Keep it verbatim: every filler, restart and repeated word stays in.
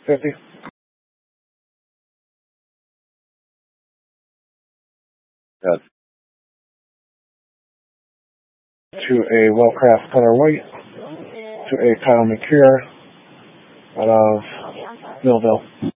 fifty. Good. To a Wellcraft color white. To a Kyle McCure out of Millville.